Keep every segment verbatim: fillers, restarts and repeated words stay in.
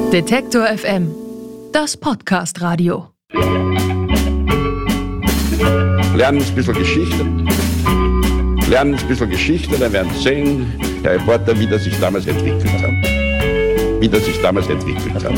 Detektor F M, das Podcast-Radio. Lernen ein bisschen Geschichte. Lernen ein bisschen Geschichte, dann werden Sie sehen, Herr Reporter, wie das sich damals entwickelt hat. Wie das sich damals entwickelt hat.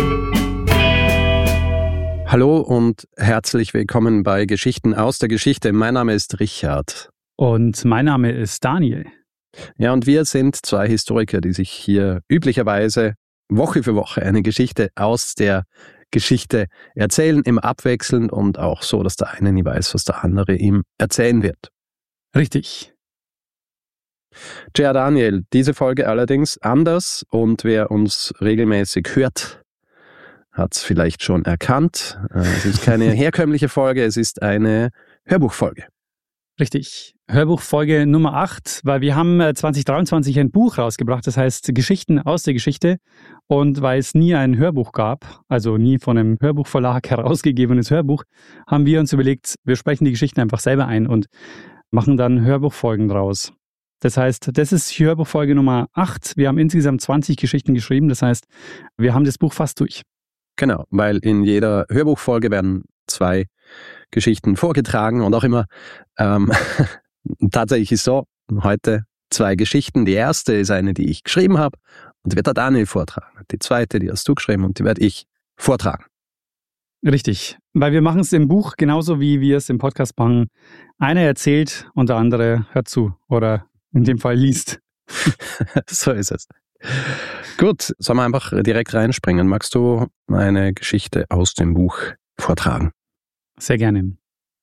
Hallo und herzlich willkommen bei Geschichten aus der Geschichte. Mein Name ist Richard. Und mein Name ist Daniel. Ja, und wir sind zwei Historiker, die sich hier üblicherweise Woche für Woche eine Geschichte aus der Geschichte erzählen, im Abwechseln und auch so, dass der eine nie weiß, was der andere ihm erzählen wird. Richtig. Tja, Daniel, diese Folge allerdings anders und wer uns regelmäßig hört, hat es vielleicht schon erkannt. Es ist keine herkömmliche Folge, es ist eine Hörbuchfolge. Richtig. Hörbuchfolge Nummer acht, weil wir haben zwanzig dreiundzwanzig ein Buch rausgebracht, das heißt Geschichten aus der Geschichte. Und weil es nie ein Hörbuch gab, also nie von einem Hörbuchverlag herausgegebenes Hörbuch, haben wir uns überlegt, wir sprechen die Geschichten einfach selber ein und machen dann Hörbuchfolgen draus. Das heißt, das ist Hörbuchfolge Nummer acht. Wir haben insgesamt zwanzig Geschichten geschrieben, das heißt, wir haben das Buch fast durch. Genau, weil in jeder Hörbuchfolge werden zwei Geschichten vorgetragen und auch immer ähm, tatsächlich ist so, heute zwei Geschichten. Die erste ist eine, die ich geschrieben habe und die wird der Daniel vortragen. Die zweite, die hast du geschrieben und die werde ich vortragen. Richtig, weil wir machen es im Buch genauso, wie wir es im Podcast machen. Einer erzählt und der andere hört zu oder in dem Fall liest. So ist es. Gut, sollen wir einfach direkt reinspringen. Magst du eine Geschichte aus dem Buch vortragen? Sehr gerne.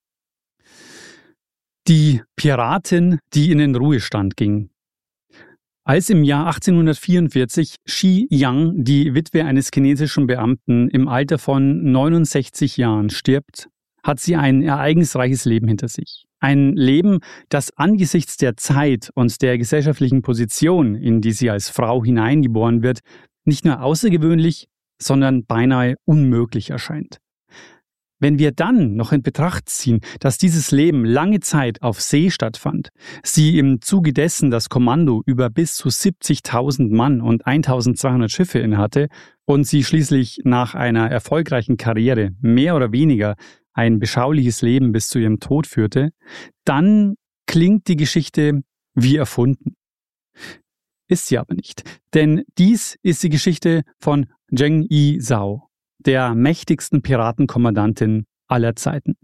Die Piratin, die in den Ruhestand ging. Als im Jahr achtzehnhundertvierundvierzig Shi Yang, die Witwe eines chinesischen Beamten, im Alter von neunundsechzig Jahren stirbt, hat sie ein ereignisreiches Leben hinter sich. Ein Leben, das angesichts der Zeit und der gesellschaftlichen Position, in die sie als Frau hineingeboren wird, nicht nur außergewöhnlich, sondern beinahe unmöglich erscheint. Wenn wir dann noch in Betracht ziehen, dass dieses Leben lange Zeit auf See stattfand, sie im Zuge dessen das Kommando über bis zu siebzigtausend Mann und eintausendzweihundert Schiffe innehatte und sie schließlich nach einer erfolgreichen Karriere mehr oder weniger ein beschauliches Leben bis zu ihrem Tod führte, dann klingt die Geschichte wie erfunden. Ist sie aber nicht, denn dies ist die Geschichte von Zheng Yizhao, der mächtigsten Piratenkommandantin aller Zeiten.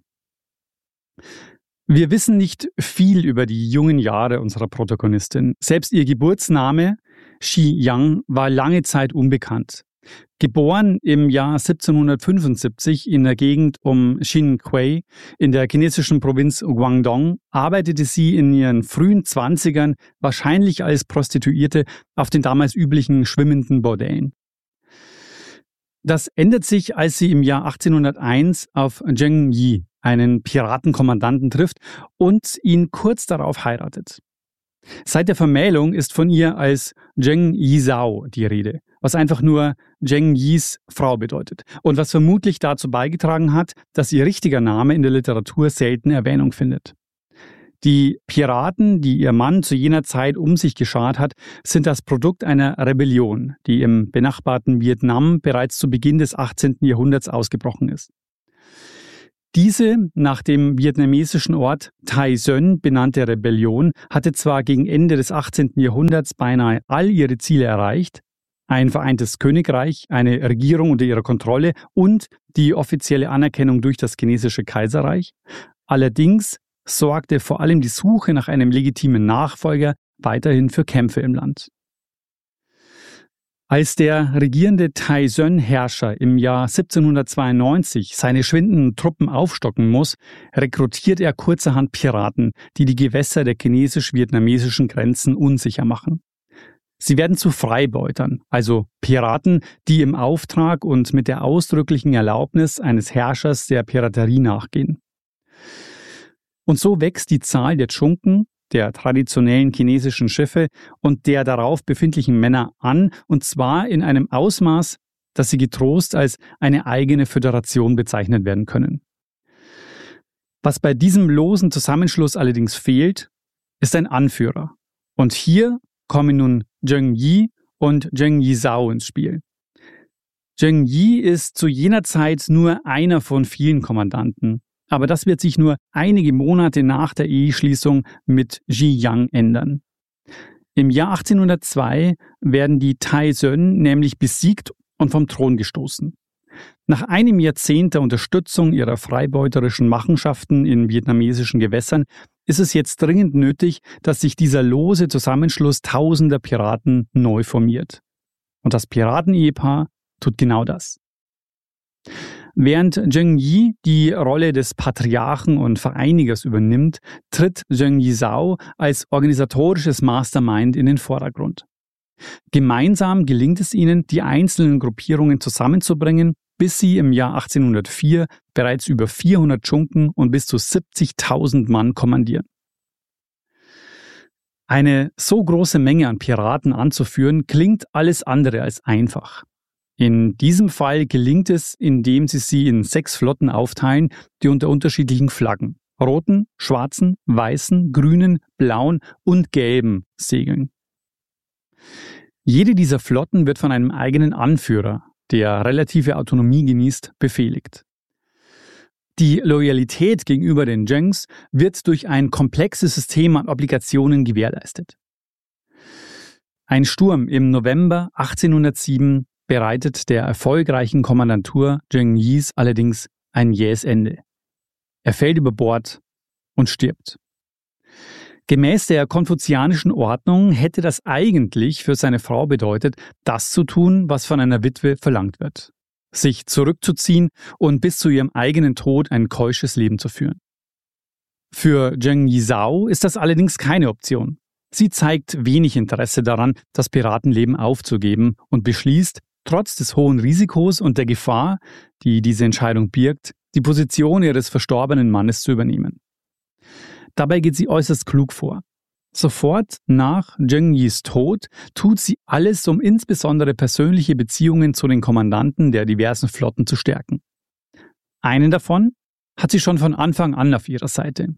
Wir wissen nicht viel über die jungen Jahre unserer Protagonistin. Selbst ihr Geburtsname, Shi Yang, war lange Zeit unbekannt. Geboren im Jahr siebzehnhundertfünfundsiebzig in der Gegend um Xinquei in der chinesischen Provinz Guangdong, arbeitete sie in ihren frühen Zwanzigern wahrscheinlich als Prostituierte auf den damals üblichen schwimmenden Bordellen. Das ändert sich, als sie im Jahr achtzehnhunderteins auf Zheng Yi, einen Piratenkommandanten, trifft und ihn kurz darauf heiratet. Seit der Vermählung ist von ihr als Zheng Yizhao die Rede, was einfach nur Zheng Yis Frau bedeutet und was vermutlich dazu beigetragen hat, dass ihr richtiger Name in der Literatur selten Erwähnung findet. Die Piraten, die ihr Mann zu jener Zeit um sich geschart hat, sind das Produkt einer Rebellion, die im benachbarten Vietnam bereits zu Beginn des achtzehnten Jahrhunderts ausgebrochen ist. Diese nach dem vietnamesischen Ort Tay Son benannte Rebellion hatte zwar gegen Ende des achtzehnten Jahrhunderts beinahe all ihre Ziele erreicht, ein vereintes Königreich, eine Regierung unter ihrer Kontrolle und die offizielle Anerkennung durch das chinesische Kaiserreich. Allerdings sorgte vor allem die Suche nach einem legitimen Nachfolger weiterhin für Kämpfe im Land. Als der regierende Tay Son-Herrscher im Jahr siebzehnhundertzweiundneunzig seine schwindenden Truppen aufstocken muss, rekrutiert er kurzerhand Piraten, die die Gewässer der chinesisch-vietnamesischen Grenzen unsicher machen. Sie werden zu Freibeutern, also Piraten, die im Auftrag und mit der ausdrücklichen Erlaubnis eines Herrschers der Piraterie nachgehen. Und so wächst die Zahl der Chunken, der traditionellen chinesischen Schiffe und der darauf befindlichen Männer an, und zwar in einem Ausmaß, dass sie getrost als eine eigene Föderation bezeichnet werden können. Was bei diesem losen Zusammenschluss allerdings fehlt, ist ein Anführer. Und hier kommen nun Zheng Yi und Zheng Yizhao ins Spiel. Zheng Yi ist zu jener Zeit nur einer von vielen Kommandanten. Aber das wird sich nur einige Monate nach der Eheschließung mit Ji Yang ändern. Im Jahr achtzehnhundertzwei werden die Taizhen nämlich besiegt und vom Thron gestoßen. Nach einem Jahrzehnt der Unterstützung ihrer freibeuterischen Machenschaften in vietnamesischen Gewässern ist es jetzt dringend nötig, dass sich dieser lose Zusammenschluss tausender Piraten neu formiert. Und das Piratenehepaar tut genau das. Während Zheng Yi die Rolle des Patriarchen und Vereinigers übernimmt, tritt Zheng Yizhao als organisatorisches Mastermind in den Vordergrund. Gemeinsam gelingt es ihnen, die einzelnen Gruppierungen zusammenzubringen, bis sie im Jahr achtzehnhundertvier bereits über vierhundert Dschunken und bis zu siebzigtausend Mann kommandieren. Eine so große Menge an Piraten anzuführen, klingt alles andere als einfach. In diesem Fall gelingt es, indem sie sie in sechs Flotten aufteilen, die unter unterschiedlichen Flaggen, roten, schwarzen, weißen, grünen, blauen und gelben, segeln. Jede dieser Flotten wird von einem eigenen Anführer, der relative Autonomie genießt, befehligt. Die Loyalität gegenüber den Zhengs wird durch ein komplexes System an Obligationen gewährleistet. Ein Sturm im November achtzehnhundertsieben bereitet der erfolgreichen Kommandantur Zheng Yis allerdings ein jähes Ende. Er fällt über Bord und stirbt. Gemäß der konfuzianischen Ordnung hätte das eigentlich für seine Frau bedeutet, das zu tun, was von einer Witwe verlangt wird. Sich zurückzuziehen und bis zu ihrem eigenen Tod ein keusches Leben zu führen. Für Zheng Yizhao ist das allerdings keine Option. Sie zeigt wenig Interesse daran, das Piratenleben aufzugeben und beschließt, trotz des hohen Risikos und der Gefahr, die diese Entscheidung birgt, die Position ihres verstorbenen Mannes zu übernehmen. Dabei geht sie äußerst klug vor. Sofort nach Zheng Yis Tod tut sie alles, um insbesondere persönliche Beziehungen zu den Kommandanten der diversen Flotten zu stärken. Einen davon hat sie schon von Anfang an auf ihrer Seite.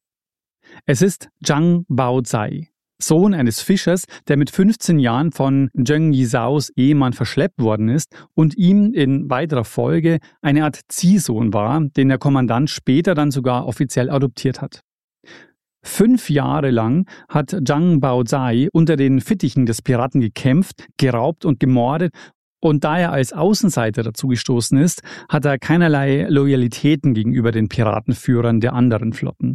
Es ist Zhang Baozai, Sohn eines Fischers, der mit fünfzehn Jahren von Zheng Yizhaos Ehemann verschleppt worden ist und ihm in weiterer Folge eine Art Ziehsohn war, den der Kommandant später dann sogar offiziell adoptiert hat. Fünf Jahre lang hat Zhang Baozai unter den Fittichen des Piraten gekämpft, geraubt und gemordet, und da er als Außenseiter dazugestoßen ist, hat er keinerlei Loyalitäten gegenüber den Piratenführern der anderen Flotten.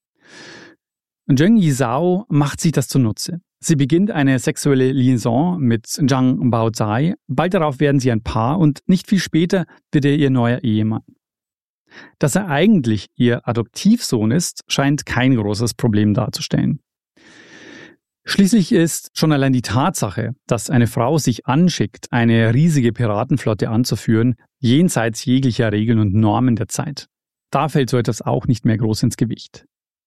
Zheng Yizhao macht sich das zunutze. Sie beginnt eine sexuelle Liaison mit Zhang Baozai, bald darauf werden sie ein Paar und nicht viel später wird er ihr neuer Ehemann. Dass er eigentlich ihr Adoptivsohn ist, scheint kein großes Problem darzustellen. Schließlich ist schon allein die Tatsache, dass eine Frau sich anschickt, eine riesige Piratenflotte anzuführen, jenseits jeglicher Regeln und Normen der Zeit. Da fällt so etwas auch nicht mehr groß ins Gewicht.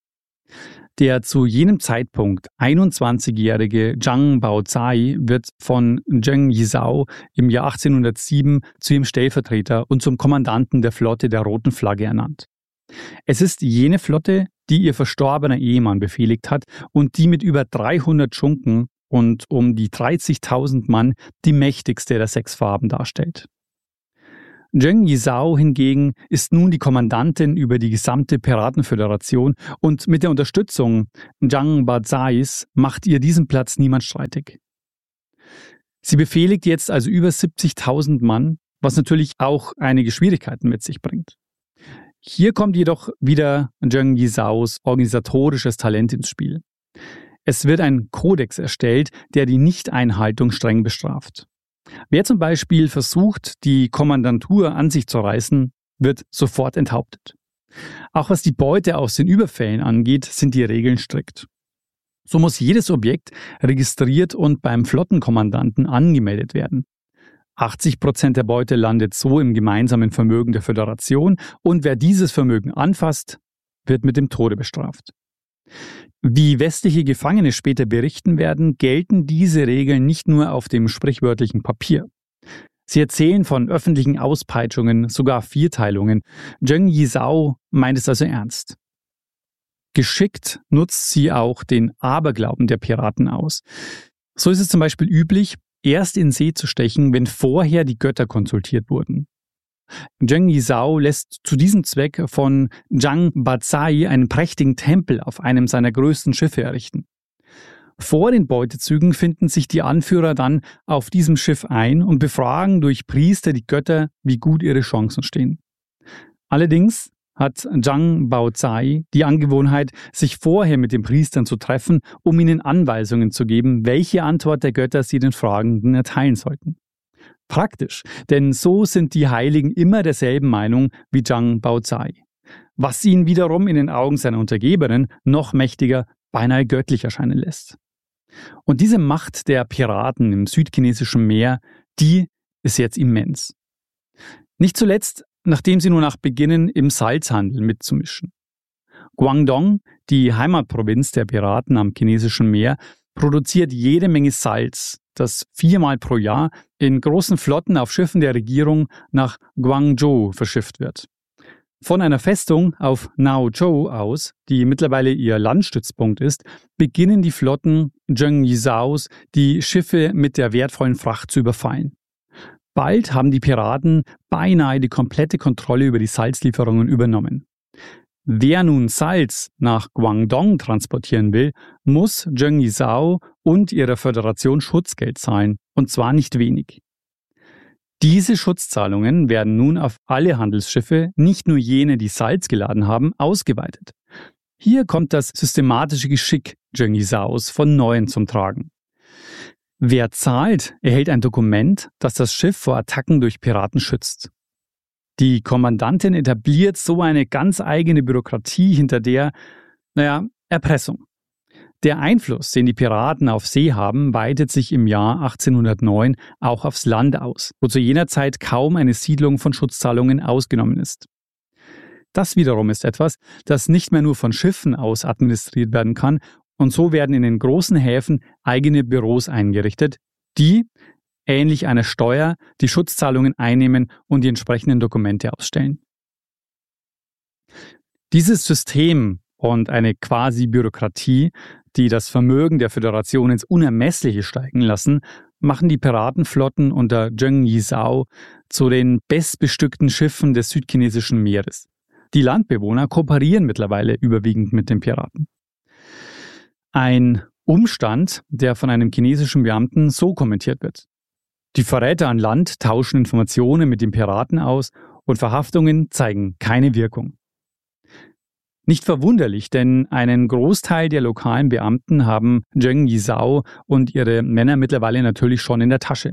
Der zu jenem Zeitpunkt einundzwanzigjährige Zhang Baozai wird von Zheng Yizhao im Jahr achtzehnhundertsieben zu ihrem Stellvertreter und zum Kommandanten der Flotte der Roten Flagge ernannt. Es ist jene Flotte, die ihr verstorbener Ehemann befehligt hat und die mit über dreihundert Dschunken und um die dreißigtausend Mann die mächtigste der sechs Farben darstellt. Zheng Yizhao hingegen ist nun die Kommandantin über die gesamte Piratenföderation und mit der Unterstützung Zhang Baozais macht ihr diesen Platz niemand streitig. Sie befehligt jetzt also über siebzigtausend Mann, was natürlich auch einige Schwierigkeiten mit sich bringt. Hier kommt jedoch wieder Zheng Yizhaos organisatorisches Talent ins Spiel. Es wird ein Kodex erstellt, der die Nichteinhaltung streng bestraft. Wer zum Beispiel versucht, die Kommandantur an sich zu reißen, wird sofort enthauptet. Auch was die Beute aus den Überfällen angeht, sind die Regeln strikt. So muss jedes Objekt registriert und beim Flottenkommandanten angemeldet werden. achtzig Prozent der Beute landet so im gemeinsamen Vermögen der Föderation und wer dieses Vermögen anfasst, wird mit dem Tode bestraft. Wie westliche Gefangene später berichten werden, gelten diese Regeln nicht nur auf dem sprichwörtlichen Papier. Sie erzählen von öffentlichen Auspeitschungen, sogar Vierteilungen. Zheng Yizhao meint es also ernst. Geschickt nutzt sie auch den Aberglauben der Piraten aus. So ist es zum Beispiel üblich, erst in See zu stechen, wenn vorher die Götter konsultiert wurden. Zheng Yizhao lässt zu diesem Zweck von Zhang Bazai einen prächtigen Tempel auf einem seiner größten Schiffe errichten. Vor den Beutezügen finden sich die Anführer dann auf diesem Schiff ein und befragen durch Priester die Götter, wie gut ihre Chancen stehen. Allerdings hat Zhang Baozai die Angewohnheit, sich vorher mit den Priestern zu treffen, um ihnen Anweisungen zu geben, welche Antwort der Götter sie den Fragenden erteilen sollten. Praktisch, denn so sind die Heiligen immer derselben Meinung wie Zhang Baozai, was ihn wiederum in den Augen seiner Untergebenen noch mächtiger, beinahe göttlich erscheinen lässt. Und diese Macht der Piraten im südchinesischen Meer, die ist jetzt immens. Nicht zuletzt, nachdem sie nur nach beginnen, im Salzhandel mitzumischen. Guangdong, die Heimatprovinz der Piraten am chinesischen Meer, produziert jede Menge Salz, das viermal pro Jahr in großen Flotten auf Schiffen der Regierung nach Guangzhou verschifft wird. Von einer Festung auf Naozhou aus, die mittlerweile ihr Landstützpunkt ist, beginnen die Flotten Zheng Yizhaos, die Schiffe mit der wertvollen Fracht zu überfallen. Bald haben die Piraten beinahe die komplette Kontrolle über die Salzlieferungen übernommen. Wer nun Salz nach Guangdong transportieren will, muss Zheng Yizhao und ihrer Föderation Schutzgeld zahlen, und zwar nicht wenig. Diese Schutzzahlungen werden nun auf alle Handelsschiffe, nicht nur jene, die Salz geladen haben, ausgeweitet. Hier kommt das systematische Geschick Zheng Yizhaos von Neuem zum Tragen. Wer zahlt, erhält ein Dokument, das das Schiff vor Attacken durch Piraten schützt. Die Kommandantin etabliert so eine ganz eigene Bürokratie hinter der, naja, Erpressung. Der Einfluss, den die Piraten auf See haben, weitet sich im Jahr achtzehnhundertneun auch aufs Land aus, wo zu jener Zeit kaum eine Siedlung von Schutzzahlungen ausgenommen ist. Das wiederum ist etwas, das nicht mehr nur von Schiffen aus administriert werden kann, und so werden in den großen Häfen eigene Büros eingerichtet, die, ähnlich einer Steuer, die Schutzzahlungen einnehmen und die entsprechenden Dokumente ausstellen. Dieses System und eine Quasi-Bürokratie, die das Vermögen der Föderation ins Unermessliche steigen lassen, machen die Piratenflotten unter Zheng Yizhao zu den bestbestückten Schiffen des südchinesischen Meeres. Die Landbewohner kooperieren mittlerweile überwiegend mit den Piraten. Ein Umstand, der von einem chinesischen Beamten so kommentiert wird: Die Verräter an Land tauschen Informationen mit den Piraten aus und Verhaftungen zeigen keine Wirkung. Nicht verwunderlich, denn einen Großteil der lokalen Beamten haben Zheng Yizhao und ihre Männer mittlerweile natürlich schon in der Tasche.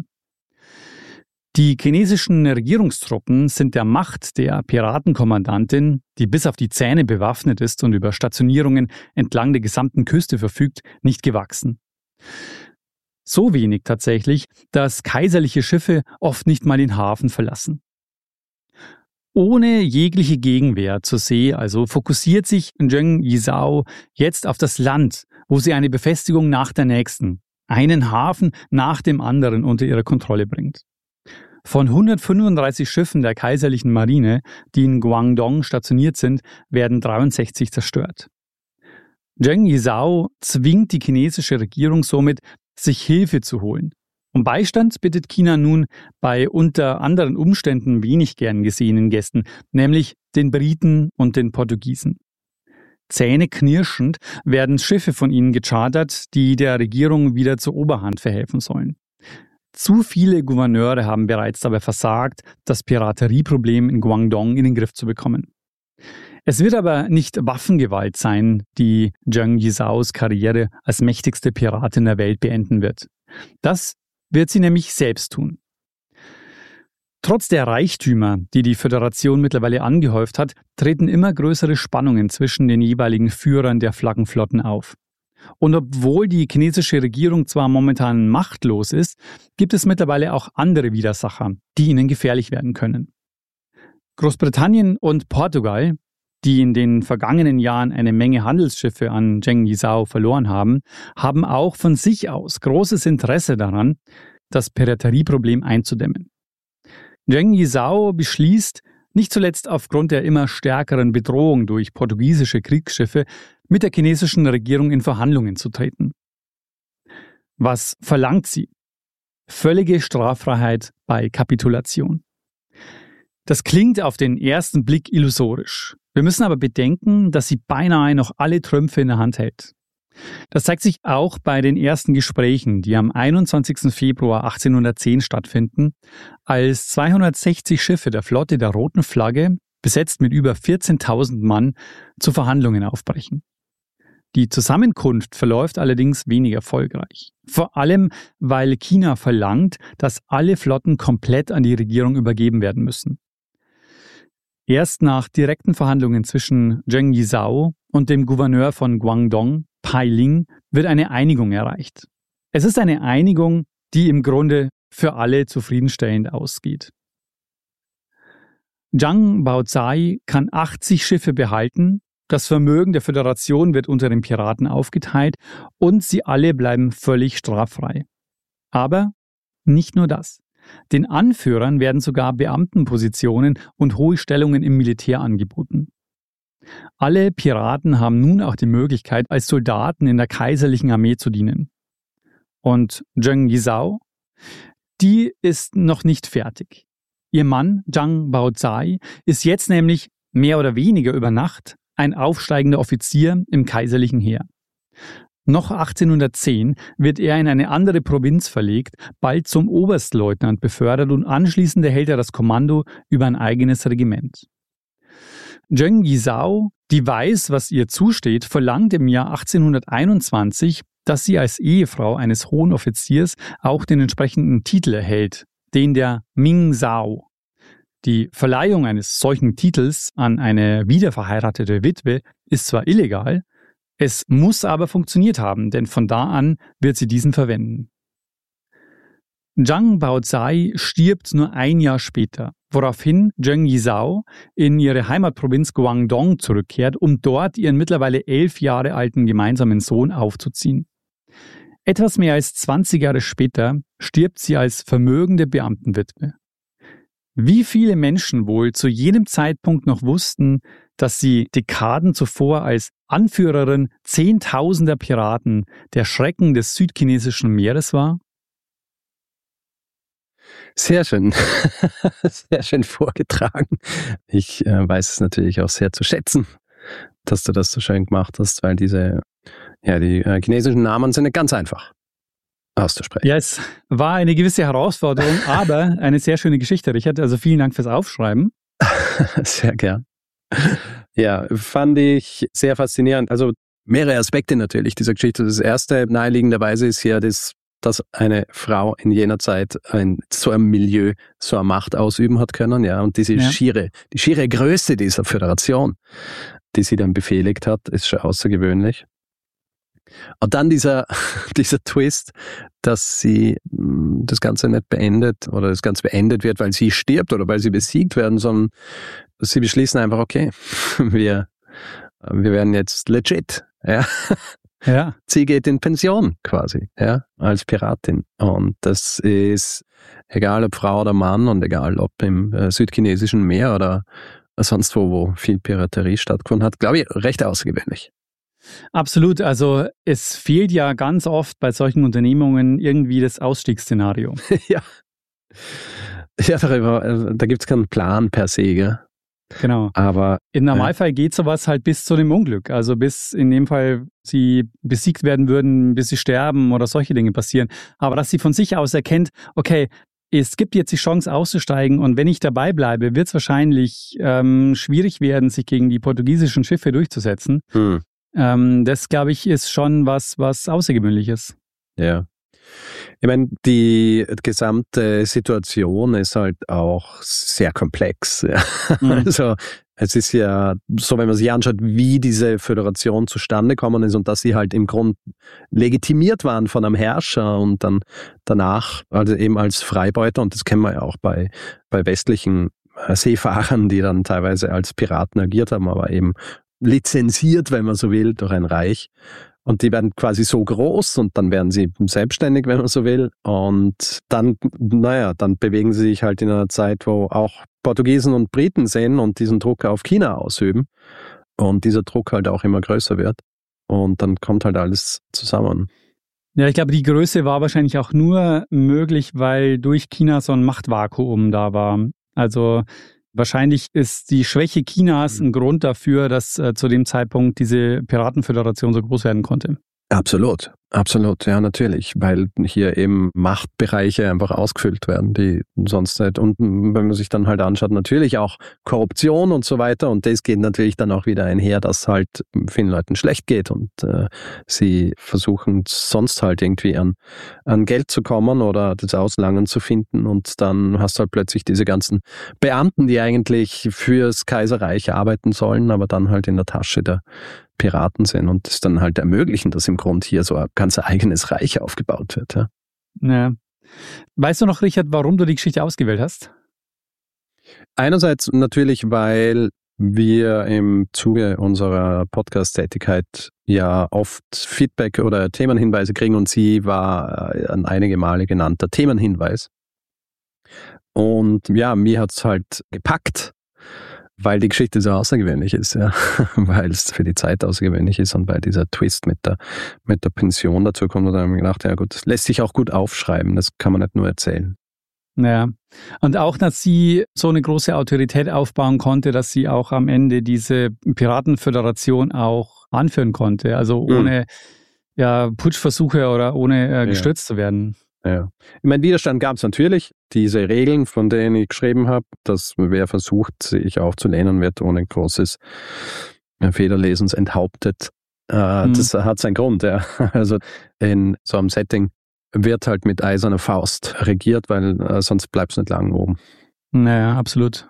Die chinesischen Regierungstruppen sind der Macht der Piratenkommandantin, die bis auf die Zähne bewaffnet ist und über Stationierungen entlang der gesamten Küste verfügt, nicht gewachsen. So wenig tatsächlich, dass kaiserliche Schiffe oft nicht mal den Hafen verlassen. Ohne jegliche Gegenwehr zur See also fokussiert sich Zheng Yizhao jetzt auf das Land, wo sie eine Befestigung nach der nächsten, einen Hafen nach dem anderen unter ihre Kontrolle bringt. Von hundertfünfunddreißig Schiffen der kaiserlichen Marine, die in Guangdong stationiert sind, werden dreiundsechzig zerstört. Zheng Yizhao zwingt die chinesische Regierung somit, sich Hilfe zu holen. Um Beistand bittet China nun bei unter anderen Umständen wenig gern gesehenen Gästen, nämlich den Briten und den Portugiesen. Zähneknirschend werden Schiffe von ihnen gechartert, die der Regierung wieder zur Oberhand verhelfen sollen. Zu viele Gouverneure haben bereits dabei versagt, das Piraterieproblem in Guangdong in den Griff zu bekommen. Es wird aber nicht Waffengewalt sein, die Zheng Yizhaos Karriere als mächtigste Piratin der Welt beenden wird. Das wird sie nämlich selbst tun. Trotz der Reichtümer, die die Föderation mittlerweile angehäuft hat, treten immer größere Spannungen zwischen den jeweiligen Führern der Flaggenflotten auf. Und obwohl die chinesische Regierung zwar momentan machtlos ist, gibt es mittlerweile auch andere Widersacher, die ihnen gefährlich werden können. Großbritannien und Portugal, die in den vergangenen Jahren eine Menge Handelsschiffe an Zheng Yizhao verloren haben, haben auch von sich aus großes Interesse daran, das Piraterieproblem einzudämmen. Zheng Yizhao beschließt, nicht zuletzt aufgrund der immer stärkeren Bedrohung durch portugiesische Kriegsschiffe, mit der chinesischen Regierung in Verhandlungen zu treten. Was verlangt sie? völlige Straffreiheit bei Kapitulation. Das klingt auf den ersten Blick illusorisch. Wir müssen aber bedenken, dass sie beinahe noch alle Trümpfe in der Hand hält. Das zeigt sich auch bei den ersten Gesprächen, die am einundzwanzigsten Februar achtzehnhundertzehn stattfinden, als zweihundertsechzig Schiffe der Flotte der Roten Flagge, besetzt mit über vierzehntausend Mann, zu Verhandlungen aufbrechen. Die Zusammenkunft verläuft allerdings wenig erfolgreich. Vor allem, weil China verlangt, dass alle Flotten komplett an die Regierung übergeben werden müssen. Erst nach direkten Verhandlungen zwischen Zheng Yizhao und dem Gouverneur von Guangdong, Pai Ling, wird eine Einigung erreicht. Es ist eine Einigung, die im Grunde für alle zufriedenstellend ausgeht. Zhang Baozai kann achtzig Schiffe behalten, das Vermögen der Föderation wird unter den Piraten aufgeteilt und sie alle bleiben völlig straffrei. Aber nicht nur das. Den Anführern werden sogar Beamtenpositionen und hohe Stellungen im Militär angeboten. Alle Piraten haben nun auch die Möglichkeit, als Soldaten in der kaiserlichen Armee zu dienen. Und Zheng Yizhao, die ist noch nicht fertig. Ihr Mann, Zhang Baozai, ist jetzt nämlich mehr oder weniger über Nacht ein aufsteigender Offizier im kaiserlichen Heer. Noch achtzehnhundertzehn wird er in eine andere Provinz verlegt, bald zum Oberstleutnant befördert und anschließend erhält er das Kommando über ein eigenes Regiment. Zheng Yizhao, die weiß, was ihr zusteht, verlangt im Jahr achtzehnhunderteinundzwanzig, dass sie als Ehefrau eines hohen Offiziers auch den entsprechenden Titel erhält, den der Ming Zhao. Die Verleihung eines solchen Titels an eine wiederverheiratete Witwe ist zwar illegal, es muss aber funktioniert haben, denn von da an wird sie diesen verwenden. Zhang Baozai stirbt nur ein Jahr später, woraufhin Zheng Yizhao in ihre Heimatprovinz Guangdong zurückkehrt, um dort ihren mittlerweile elf Jahre alten gemeinsamen Sohn aufzuziehen. Etwas mehr als zwanzig Jahre später stirbt sie als vermögende Beamtenwitwe. Wie viele Menschen wohl zu jenem Zeitpunkt noch wussten, dass sie Dekaden zuvor als Anführerin zehntausender Piraten der Schrecken des südchinesischen Meeres war? Sehr schön. Sehr schön vorgetragen. Ich äh, weiß es natürlich auch sehr zu schätzen, dass du das so schön gemacht hast, weil diese, ja, die äh, chinesischen Namen sind nicht ganz einfach auszusprechen. Ja, es war eine gewisse Herausforderung, aber eine sehr schöne Geschichte, Richard. Also vielen Dank fürs Aufschreiben. Sehr gern. Ja, fand ich sehr faszinierend. Also mehrere Aspekte natürlich dieser Geschichte. Das erste naheliegenderweise ist ja, das, dass eine Frau in jener Zeit ein, so ein Milieu, so eine Macht ausüben hat können. Ja, und diese ja. schiere, die schiere Größe dieser Föderation, die sie dann befehligt hat, ist schon außergewöhnlich. Und dann dieser, dieser Twist, dass sie das Ganze nicht beendet oder das Ganze beendet wird, weil sie stirbt oder weil sie besiegt werden, sondern sie beschließen einfach, okay, wir, wir werden jetzt legit. Ja. Ja. Sie geht in Pension quasi, ja, als Piratin. Und das ist, egal ob Frau oder Mann und egal ob im äh, südchinesischen Meer oder sonst wo, wo viel Piraterie stattgefunden hat, glaube ich, recht außergewöhnlich. Absolut. Also es fehlt ja ganz oft bei solchen Unternehmungen irgendwie das Ausstiegsszenario. ja. Ja, darüber, da gibt es keinen Plan per se, gell? Genau. Aber im Normalfall äh, geht sowas halt bis zu dem Unglück. Also bis in dem Fall sie besiegt werden würden, bis sie sterben oder solche Dinge passieren. Aber dass sie von sich aus erkennt, okay, es gibt jetzt die Chance auszusteigen und wenn ich dabei bleibe, wird es wahrscheinlich ähm, schwierig werden, sich gegen die portugiesischen Schiffe durchzusetzen. Hm. Ähm, das, glaube ich, ist schon was, was Außergewöhnliches. Ja. Ich meine, die gesamte Situation ist halt auch sehr komplex. Ja. Mhm. Also es ist ja so, wenn man sich anschaut, wie diese Föderation zustande gekommen ist und dass sie halt im Grund legitimiert waren von einem Herrscher und dann danach, also eben als Freibeuter, und das kennen wir ja auch bei, bei westlichen Seefahrern, die dann teilweise als Piraten agiert haben, aber eben lizenziert, wenn man so will, durch ein Reich. Und die werden quasi so groß und dann werden sie selbstständig, wenn man so will. Und dann, naja, dann bewegen sie sich halt in einer Zeit, wo auch Portugiesen und Briten sind und diesen Druck auf China ausüben. Und dieser Druck halt auch immer größer wird. Und dann kommt halt alles zusammen. Ja, ich glaube, die Größe war wahrscheinlich auch nur möglich, weil durch China so ein Machtvakuum da war. Also wahrscheinlich ist die Schwäche Chinas ein Grund dafür, dass äh, zu dem Zeitpunkt diese Piratenföderation so groß werden konnte. Absolut, absolut, ja natürlich, weil hier eben Machtbereiche einfach ausgefüllt werden, die sonst nicht, und wenn man sich dann halt anschaut, natürlich auch Korruption und so weiter, und das geht natürlich dann auch wieder einher, dass halt vielen Leuten schlecht geht und äh, sie versuchen sonst halt irgendwie an, an Geld zu kommen oder das Auslangen zu finden, und dann hast du halt plötzlich diese ganzen Beamten, die eigentlich fürs Kaiserreich arbeiten sollen, aber dann halt in der Tasche der Piraten sind und es dann halt ermöglichen, dass im Grunde hier so ein ganz eigenes Reich aufgebaut wird. Ja. Ja. Weißt du noch, Richard, warum du die Geschichte ausgewählt hast? Einerseits natürlich, weil wir im Zuge unserer Podcast-Tätigkeit ja oft Feedback oder Themenhinweise kriegen, und sie war an einige Male genannter Themenhinweis. Und ja, mir hat es halt gepackt, weil die Geschichte so außergewöhnlich ist, ja, weil es für die Zeit außergewöhnlich ist und weil dieser Twist mit der, mit der Pension dazu kommt, und dann habe ich gedacht, ja gut, das lässt sich auch gut aufschreiben, das kann man nicht nur erzählen. Ja, und auch, dass sie so eine große Autorität aufbauen konnte, dass sie auch am Ende diese Piratenföderation auch anführen konnte, also ohne mhm. ja, Putschversuche oder ohne äh, gestürzt ja. zu werden. Ja. Ich meine, Widerstand gab es natürlich. Diese Regeln, von denen ich geschrieben habe, dass wer versucht, sich aufzulehnen, wird ohne großes Federlesens enthauptet. Äh, mhm. Das hat seinen Grund. Ja. Also in so einem Setting wird halt mit eiserner Faust regiert, weil äh, sonst bleibt es nicht lang oben. Naja, absolut.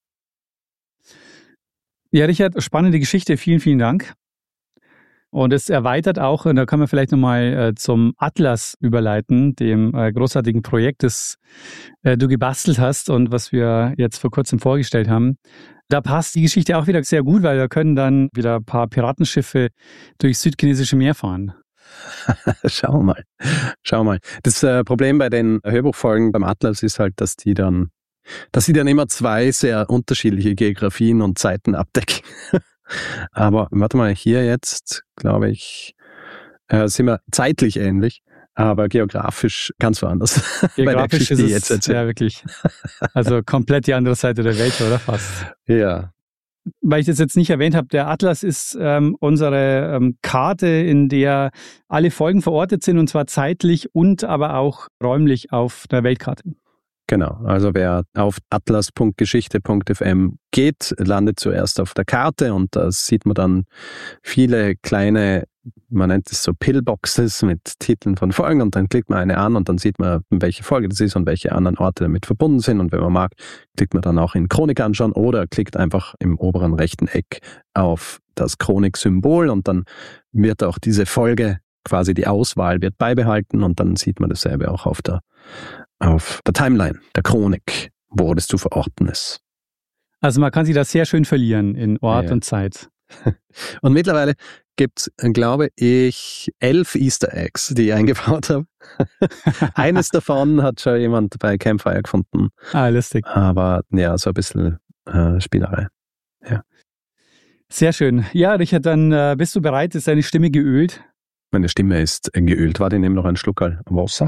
Ja, Richard, spannende Geschichte. Vielen, vielen Dank. Und es erweitert auch, und da kann man vielleicht nochmal äh, zum Atlas überleiten, dem äh, großartigen Projekt, das äh, du gebastelt hast und was wir jetzt vor kurzem vorgestellt haben. Da passt die Geschichte auch wieder sehr gut, weil da können dann wieder ein paar Piratenschiffe durchs südchinesische Meer fahren. Schau mal, schau mal. Das äh, Problem bei den Hörbuchfolgen beim Atlas ist halt, dass die dann, dass sie dann immer zwei sehr unterschiedliche Geografien und Zeiten abdecken. Aber warte mal, hier jetzt, glaube ich, äh, sind wir zeitlich ähnlich, aber geografisch ganz woanders. Geografisch ist es jetzt erzählt. Ja wirklich. Also komplett die andere Seite der Welt, oder fast? Ja. Weil ich das jetzt nicht erwähnt habe, der Atlas ist ähm, unsere ähm, Karte, in der alle Folgen verortet sind, und zwar zeitlich und aber auch räumlich auf der Weltkarte. Genau, also wer auf atlas punkt geschichte punkt f m geht, landet zuerst auf der Karte, und da sieht man dann viele kleine, man nennt es so Pillboxes mit Titeln von Folgen, und dann klickt man eine an und dann sieht man, welche Folge das ist und welche anderen Orte damit verbunden sind, und wenn man mag, klickt man dann auch in Chronik anschauen oder klickt einfach im oberen rechten Eck auf das Chronik-Symbol, und dann wird auch diese Folge, quasi die Auswahl wird beibehalten, und dann sieht man dasselbe auch auf der auf der Timeline der Chronik, wo das zu verorten ist. Also man kann sich das sehr schön verlieren in Ort ja. und Zeit. Und mittlerweile gibt es, glaube ich, elf Easter Eggs, die ich eingebaut habe. Eines davon hat schon jemand bei Campfire gefunden. Ah, lustig. Aber ja, so ein bisschen äh, Spielerei. Ja. Sehr schön. Ja, Richard, dann äh, bist du bereit? Ist deine Stimme geölt? Meine Stimme ist geölt. Warte, ich nehme noch einen Schluckerl Wasser.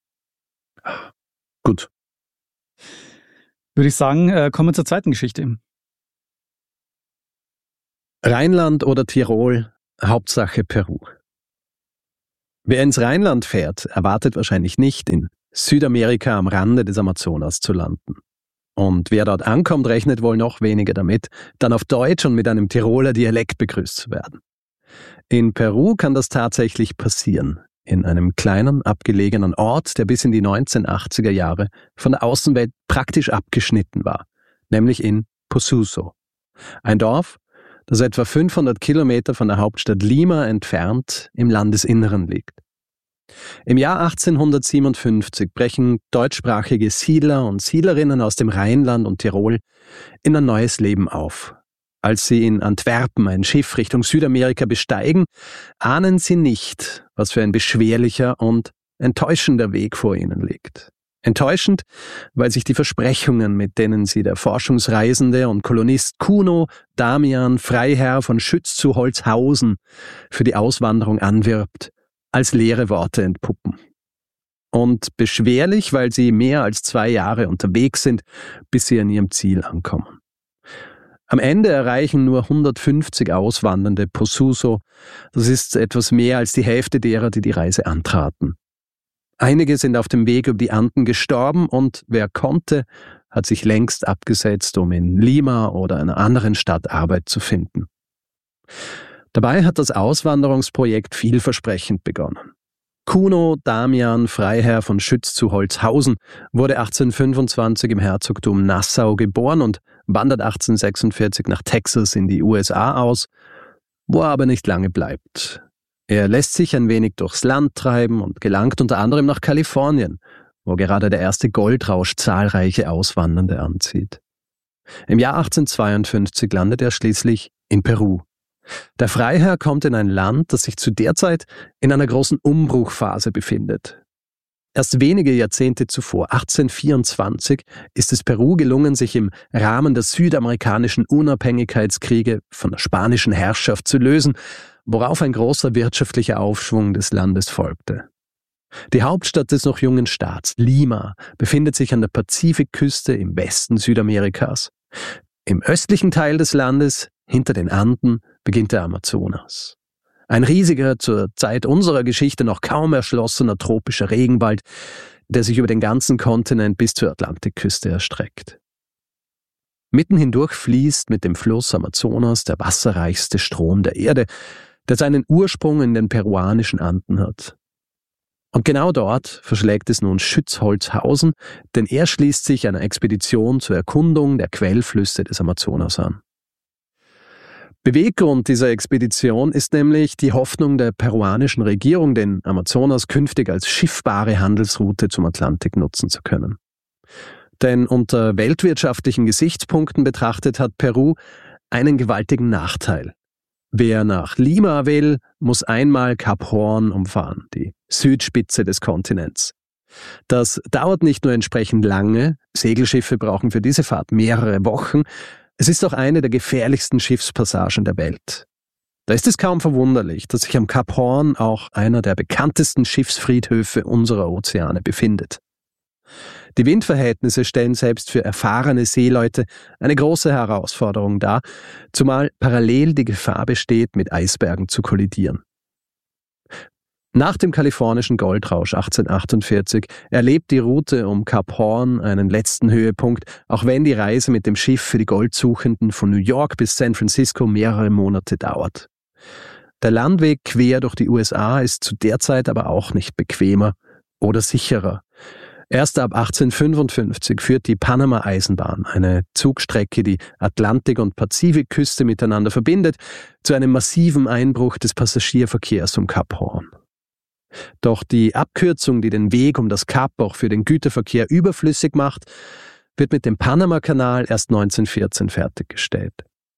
Gut. Würde ich sagen, äh, kommen wir zur zweiten Geschichte. Rheinland oder Tirol, Hauptsache Peru. Wer ins Rheinland fährt, erwartet wahrscheinlich nicht, in Südamerika am Rande des Amazonas zu landen. Und wer dort ankommt, rechnet wohl noch weniger damit, dann auf Deutsch und mit einem Tiroler Dialekt begrüßt zu werden. In Peru kann das tatsächlich passieren. In einem kleinen, abgelegenen Ort, der bis in die neunzehnhundertachtziger Jahre von der Außenwelt praktisch abgeschnitten war, nämlich in Posuso. Ein Dorf, das etwa fünfhundert Kilometer von der Hauptstadt Lima entfernt im Landesinneren liegt. Im Jahr achtzehnhundertsiebenundfünfzig brechen deutschsprachige Siedler und Siedlerinnen aus dem Rheinland und Tirol in ein neues Leben auf. Als sie in Antwerpen ein Schiff Richtung Südamerika besteigen, ahnen sie nicht, was für ein beschwerlicher und enttäuschender Weg vor ihnen liegt. Enttäuschend, weil sich die Versprechungen, mit denen sie der Forschungsreisende und Kolonist Kuno Damian Freiherr von Schütz zu Holzhausen für die Auswanderung anwirbt, als leere Worte entpuppen. Und beschwerlich, weil sie mehr als zwei Jahre unterwegs sind, bis sie an ihrem Ziel ankommen. Am Ende erreichen nur hundertfünfzig Auswandernde Posuso. Das ist etwas mehr als die Hälfte derer, die die Reise antraten. Einige sind auf dem Weg über die Anden gestorben und wer konnte, hat sich längst abgesetzt, um in Lima oder einer anderen Stadt Arbeit zu finden. Dabei hat das Auswanderungsprojekt vielversprechend begonnen. Kuno Damian Freiherr von Schütz zu Holzhausen wurde achtzehnhundertfünfundzwanzig im Herzogtum Nassau geboren und wandert achtzehnhundertsechsundvierzig nach Texas in die U S A aus, wo er aber nicht lange bleibt. Er lässt sich ein wenig durchs Land treiben und gelangt unter anderem nach Kalifornien, wo gerade der erste Goldrausch zahlreiche Auswandernde anzieht. Im Jahr achtzehnhundertzweiundfünfzig landet er schließlich in Peru. Der Freiherr kommt in ein Land, das sich zu der Zeit in einer großen Umbruchphase befindet. Erst wenige Jahrzehnte zuvor, achtzehnhundertvierundzwanzig, ist es Peru gelungen, sich im Rahmen der südamerikanischen Unabhängigkeitskriege von der spanischen Herrschaft zu lösen, worauf ein großer wirtschaftlicher Aufschwung des Landes folgte. Die Hauptstadt des noch jungen Staats, Lima, befindet sich an der Pazifikküste im Westen Südamerikas. Im östlichen Teil des Landes, hinter den Anden, beginnt der Amazonas. Ein riesiger, zur Zeit unserer Geschichte noch kaum erschlossener tropischer Regenwald, der sich über den ganzen Kontinent bis zur Atlantikküste erstreckt. Mitten hindurch fließt mit dem Fluss Amazonas der wasserreichste Strom der Erde, der seinen Ursprung in den peruanischen Anden hat. Und genau dort verschlägt es nun Schütz Holzhausen, denn er schließt sich einer Expedition zur Erkundung der Quellflüsse des Amazonas an. Beweggrund dieser Expedition ist nämlich die Hoffnung der peruanischen Regierung, den Amazonas künftig als schiffbare Handelsroute zum Atlantik nutzen zu können. Denn unter weltwirtschaftlichen Gesichtspunkten betrachtet hat Peru einen gewaltigen Nachteil. Wer nach Lima will, muss einmal Kap Horn umfahren, die Südspitze des Kontinents. Das dauert nicht nur entsprechend lange, Segelschiffe brauchen für diese Fahrt mehrere Wochen, es ist auch eine der gefährlichsten Schiffspassagen der Welt. Da ist es kaum verwunderlich, dass sich am Kap Horn auch einer der bekanntesten Schiffsfriedhöfe unserer Ozeane befindet. Die Windverhältnisse stellen selbst für erfahrene Seeleute eine große Herausforderung dar, zumal parallel die Gefahr besteht, mit Eisbergen zu kollidieren. Nach dem kalifornischen Goldrausch achtzehnhundertachtundvierzig erlebt die Route um Kap Horn einen letzten Höhepunkt, auch wenn die Reise mit dem Schiff für die Goldsuchenden von New York bis San Francisco mehrere Monate dauert. Der Landweg quer durch die U S A ist zu der Zeit aber auch nicht bequemer oder sicherer. Erst ab achtzehnhundertfünfundfünfzig führt die Panama-Eisenbahn, eine Zugstrecke, die Atlantik- und Pazifikküste miteinander verbindet, zu einem massiven Einbruch des Passagierverkehrs um Kap Horn. Doch die Abkürzung, die den Weg um das Kap auch für den Güterverkehr überflüssig macht, wird mit dem Panama-Kanal erst neunzehnhundertvierzehn fertiggestellt.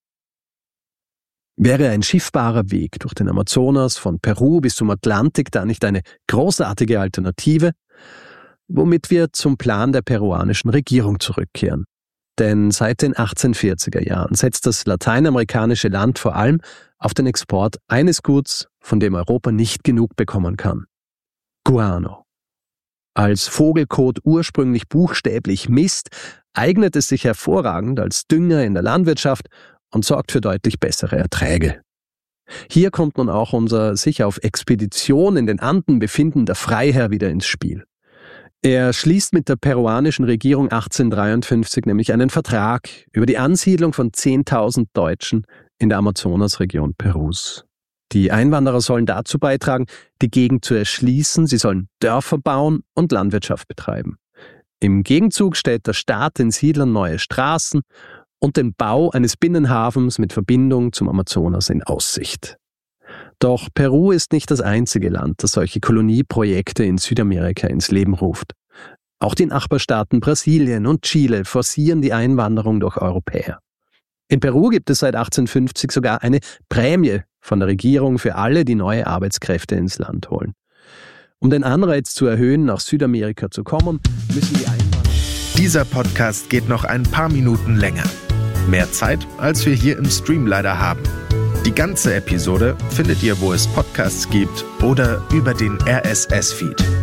Wäre ein schiffbarer Weg durch den Amazonas von Peru bis zum Atlantik da nicht eine großartige Alternative, womit wir zum Plan der peruanischen Regierung zurückkehren? Denn seit den achtzehnhundertvierziger Jahren setzt das lateinamerikanische Land vor allem auf den Export eines Guts, von dem Europa nicht genug bekommen kann: Guano. Als Vogelkot ursprünglich buchstäblich Mist, eignet es sich hervorragend als Dünger in der Landwirtschaft und sorgt für deutlich bessere Erträge. Hier kommt nun auch unser sich auf Expedition in den Anden befindender Freiherr wieder ins Spiel. Er schließt mit der peruanischen Regierung achtzehnhundertdreiundfünfzig nämlich einen Vertrag über die Ansiedlung von zehntausend Deutschen in der Amazonasregion Perus. Die Einwanderer sollen dazu beitragen, die Gegend zu erschließen, sie sollen Dörfer bauen und Landwirtschaft betreiben. Im Gegenzug stellt der Staat den Siedlern neue Straßen und den Bau eines Binnenhafens mit Verbindung zum Amazonas in Aussicht. Doch Peru ist nicht das einzige Land, das solche Kolonieprojekte in Südamerika ins Leben ruft. Auch die Nachbarstaaten Brasilien und Chile forcieren die Einwanderung durch Europäer. In Peru gibt es seit achtzehnhundertfünfzig sogar eine Prämie von der Regierung für alle, die neue Arbeitskräfte ins Land holen. Um den Anreiz zu erhöhen, nach Südamerika zu kommen, müssen die Einwanderer... Dieser Podcast geht noch ein paar Minuten länger. Mehr Zeit, als wir hier im Stream leider haben. Die ganze Episode findet ihr, wo es Podcasts gibt oder über den R S S-Feed.